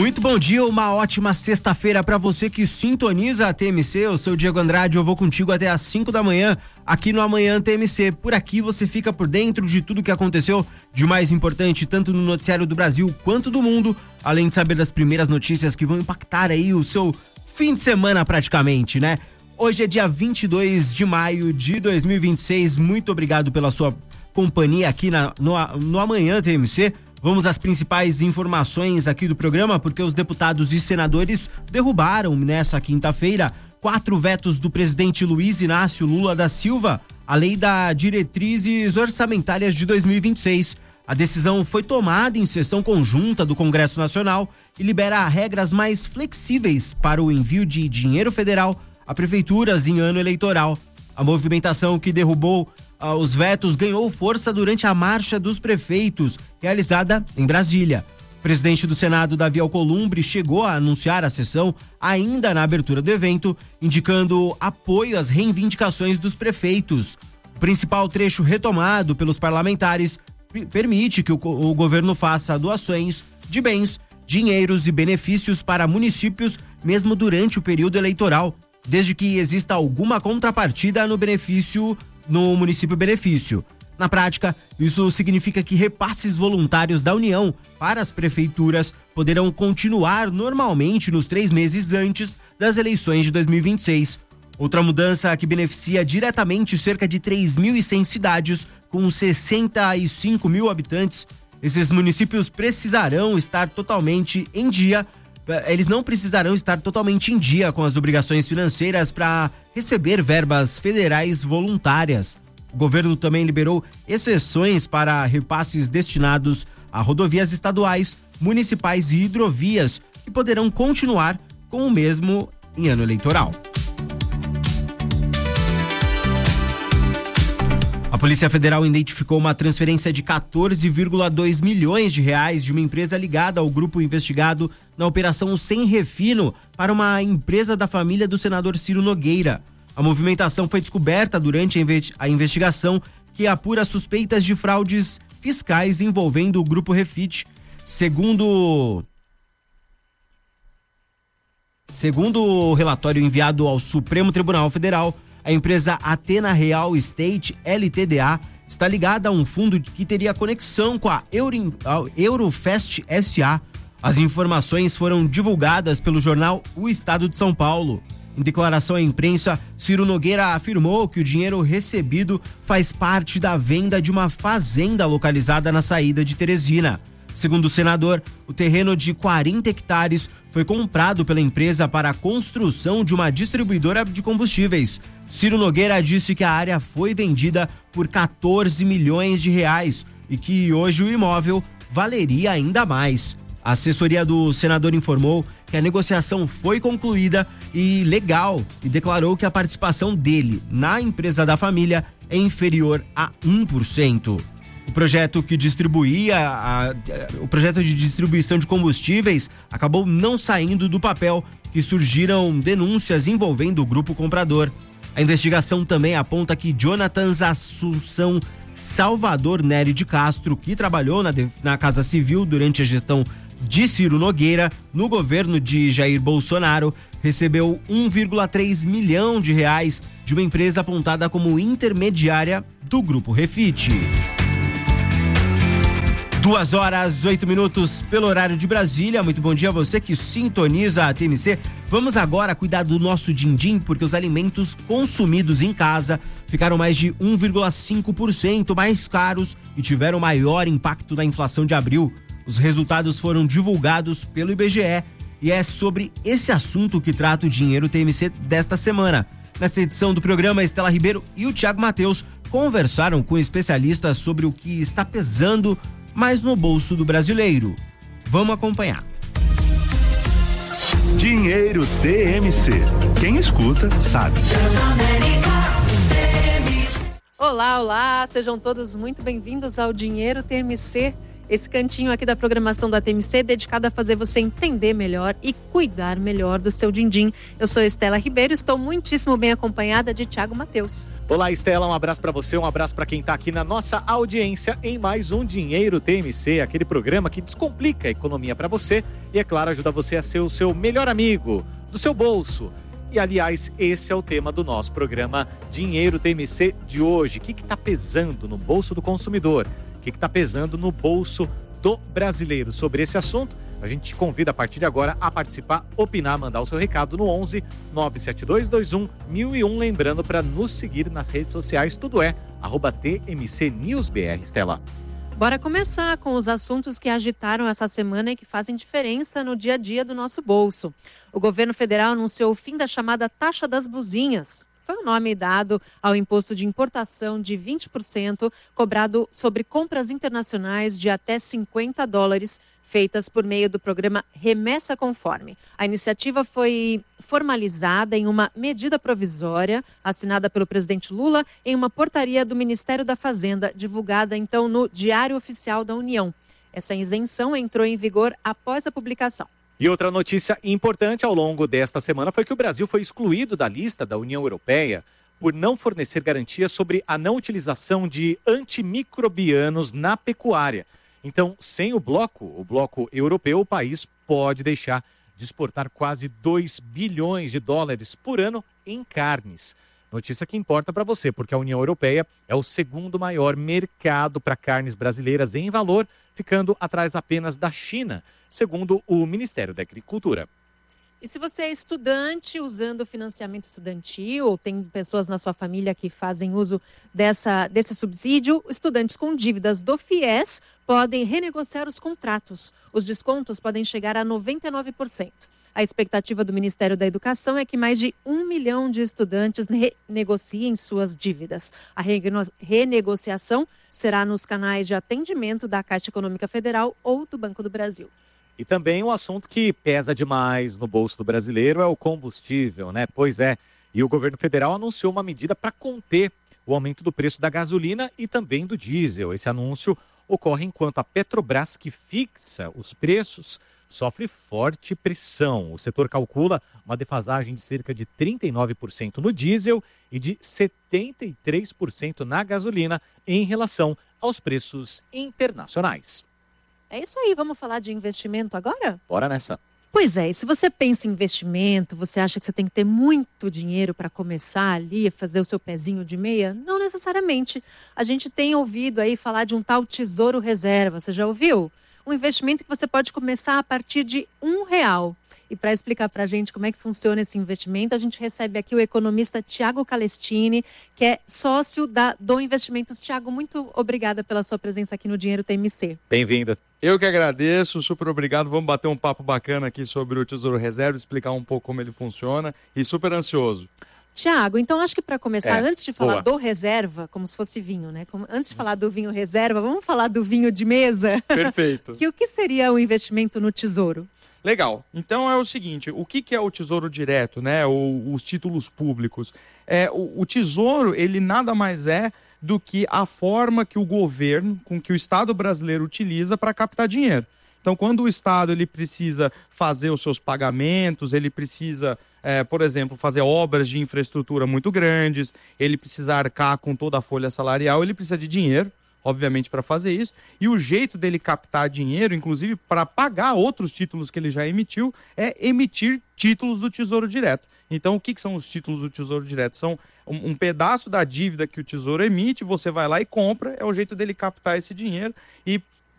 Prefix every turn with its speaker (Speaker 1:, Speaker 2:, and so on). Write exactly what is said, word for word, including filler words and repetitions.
Speaker 1: Muito bom dia, uma ótima sexta-feira para você que sintoniza a T M C. Eu sou o Diego Andrade, eu vou contigo até às cinco da manhã aqui no Amanhã T M C. Por aqui você fica por dentro de tudo que aconteceu de mais importante, tanto no noticiário do Brasil quanto do mundo, além de saber das primeiras notícias que vão impactar aí o seu fim de semana praticamente, né? Hoje é dia vinte e dois de maio de dois mil e vinte e seis. Muito obrigado pela sua companhia aqui na, no, no Amanhã T M C. Vamos às principais informações aqui do programa, porque os deputados e senadores derrubaram nessa quinta-feira quatro vetos do presidente Luiz Inácio Lula da Silva, a lei das diretrizes orçamentárias de dois mil e vinte e seis. A decisão foi tomada em sessão conjunta do Congresso Nacional e libera regras mais flexíveis para o envio de dinheiro federal a prefeituras em ano eleitoral. A movimentação que derrubou ah, os vetos ganhou força durante a Marcha dos Prefeitos, realizada em Brasília. O presidente do Senado, Davi Alcolumbre, chegou a anunciar a sessão ainda na abertura do evento, indicando apoio às reivindicações dos prefeitos. O principal trecho retomado pelos parlamentares permite que o, o governo faça doações de bens, dinheiros e benefícios para municípios, mesmo durante o período eleitoral, desde que exista alguma contrapartida no benefício, no município benefício. Na prática, isso significa que repasses voluntários da União para as prefeituras poderão continuar normalmente nos três meses antes das eleições de dois mil e vinte e seis. Outra mudança que beneficia diretamente cerca de três mil e cem cidades com sessenta e cinco mil habitantes. Esses municípios precisarão estar totalmente em dia Eles não precisarão estar totalmente em dia com as obrigações financeiras para receber verbas federais voluntárias. O governo também liberou exceções para repasses destinados a rodovias estaduais, municipais e hidrovias, que poderão continuar com o mesmo em ano eleitoral. A Polícia Federal identificou uma transferência de quatorze vírgula dois milhões de reais de uma empresa ligada ao grupo investigado na Operação Sem Refino para uma empresa da família do senador Ciro Nogueira. A movimentação foi descoberta durante a investigação que apura suspeitas de fraudes fiscais envolvendo o grupo Refit. Segundo Segundo o relatório enviado ao Supremo Tribunal Federal, a empresa Athena Real Estate L T D A está ligada a um fundo que teria conexão com a Euro, a Eurofest S A. As informações foram divulgadas pelo jornal O Estado de São Paulo. Em declaração à imprensa, Ciro Nogueira afirmou que o dinheiro recebido faz parte da venda de uma fazenda localizada na saída de Teresina. Segundo o senador, o terreno de quarenta hectares foi comprado pela empresa para a construção de uma distribuidora de combustíveis. Ciro Nogueira disse que a área foi vendida por quatorze milhões de reais e que hoje o imóvel valeria ainda mais. A assessoria do senador informou que a negociação foi concluída e legal e declarou que a participação dele na empresa da família é inferior a um por cento. O projeto que distribuía, a, o projeto de distribuição de combustíveis acabou não saindo do papel, que surgiram denúncias envolvendo o grupo comprador. A investigação também aponta que Jonathan Assunção Salvador Nery de Castro, que trabalhou na, na Casa Civil durante a gestão de Ciro Nogueira no governo de Jair Bolsonaro, recebeu um vírgula três milhão de reais de uma empresa apontada como intermediária do grupo Refit. Duas horas, oito minutos pelo horário de Brasília. Muito bom dia a você que sintoniza a T M C. Vamos agora cuidar do nosso din-din, porque os alimentos consumidos em casa ficaram mais de um vírgula cinco por cento mais caros e tiveram maior impacto na inflação de abril. Os resultados foram divulgados pelo I B G E e é sobre esse assunto que trata o Dinheiro T M C desta semana. Nesta edição do programa, Estela Ribeiro e o Thiago Matheus conversaram com especialistas sobre o que está pesando mais no bolso do brasileiro. Vamos acompanhar.
Speaker 2: Dinheiro T M C. Quem escuta, sabe.
Speaker 3: Olá, olá, sejam todos muito bem-vindos ao Dinheiro T M C. Esse cantinho aqui da programação da T M C dedicado a fazer você entender melhor e cuidar melhor do seu din-din. Eu sou Estela Ribeiro, estou muitíssimo bem acompanhada de Thiago Matheus.
Speaker 4: Olá, Estela, um abraço para você, um abraço para quem está aqui na nossa audiência em mais um Dinheiro T M C, aquele programa que descomplica a economia para você e, é claro, ajuda você a ser o seu melhor amigo do seu bolso. E, aliás, esse é o tema do nosso programa Dinheiro T M C de hoje. O que está pesando no bolso do consumidor? O que está pesando no bolso do brasileiro? Sobre esse assunto, a gente te convida a partir de agora a participar, opinar, mandar o seu recado no onze nove sete dois dois um mil e um. Lembrando para nos seguir nas redes sociais, tudo é arroba T M C News B R, Estela.
Speaker 3: Bora começar com os assuntos que agitaram essa semana e que fazem diferença no dia a dia do nosso bolso. O governo federal anunciou o fim da chamada taxa das blusinhas. Foi o nome dado ao imposto de importação de vinte por cento cobrado sobre compras internacionais de até cinquenta dólares feitas por meio do programa Remessa Conforme. A iniciativa foi formalizada em uma medida provisória assinada pelo presidente Lula em uma portaria do Ministério da Fazenda, divulgada então no Diário Oficial da União. Essa isenção entrou em vigor após a publicação.
Speaker 4: E outra notícia importante ao longo desta semana foi que o Brasil foi excluído da lista da União Europeia por não fornecer garantias sobre a não utilização de antimicrobianos na pecuária. Então, sem o bloco, o bloco europeu, o país pode deixar de exportar quase dois bilhões de dólares por ano em carnes. Notícia que importa para você, porque a União Europeia é o segundo maior mercado para carnes brasileiras em valor, ficando atrás apenas da China, segundo o Ministério da Agricultura.
Speaker 3: E se você é estudante usando financiamento estudantil ou tem pessoas na sua família que fazem uso dessa, desse subsídio, estudantes com dívidas do FIES podem renegociar os contratos. Os descontos podem chegar a noventa e nove por cento. A expectativa do Ministério da Educação é que mais de um milhão de estudantes renegociem suas dívidas. A renegociação será nos canais de atendimento da Caixa Econômica Federal ou do Banco do Brasil.
Speaker 4: E também um assunto que pesa demais no bolso do brasileiro é o combustível, né? Pois é, e o governo federal anunciou uma medida para conter o aumento do preço da gasolina e também do diesel. Esse anúncio ocorre enquanto a Petrobras, que fixa os preços, sofre forte pressão. O setor calcula uma defasagem de cerca de trinta e nove por cento no diesel e de setenta e três por cento na gasolina em relação aos preços internacionais.
Speaker 3: É isso aí, vamos falar de investimento agora?
Speaker 4: Bora nessa.
Speaker 3: Pois é, e se você pensa em investimento, você acha que você tem que ter muito dinheiro para começar ali, fazer o seu pezinho de meia? Não necessariamente. A gente tem ouvido aí falar de um tal Tesouro Reserva, você já ouviu? Um investimento que você pode começar a partir de um real. E para explicar para a gente como é que funciona esse investimento, a gente recebe aqui o economista Tiago Calestini, que é sócio da Do Investimentos. Tiago, muito obrigada pela sua presença aqui no Dinheiro T M C.
Speaker 4: Bem-vinda.
Speaker 5: Eu que agradeço, super obrigado. Vamos bater um papo bacana aqui sobre o Tesouro Reserva, explicar um pouco como ele funciona e super ansioso.
Speaker 3: Tiago, então acho que para começar,
Speaker 4: É,
Speaker 3: antes de falar
Speaker 4: boa.
Speaker 3: do reserva, como se fosse vinho, né? Como, antes de falar do vinho reserva, vamos falar do vinho de mesa?
Speaker 5: Perfeito.
Speaker 3: Que o que seria o investimento no tesouro?
Speaker 5: Legal. Então é o seguinte, o que, que é o Tesouro Direto, né? O, os títulos públicos. É, o, o Tesouro, ele nada mais é do que a forma que o governo, com que o Estado brasileiro utiliza para captar dinheiro. Então, quando o Estado ele precisa fazer os seus pagamentos, ele precisa, é, por exemplo, fazer obras de infraestrutura muito grandes, ele precisa arcar com toda a folha salarial, ele precisa de dinheiro, obviamente, para fazer isso. E o jeito dele captar dinheiro, inclusive para pagar outros títulos que ele já emitiu, é emitir títulos do Tesouro Direto. Então, o que, que são os títulos do Tesouro Direto? São um, um pedaço da dívida que o Tesouro emite, você vai lá e compra, é o jeito dele captar esse dinheiro e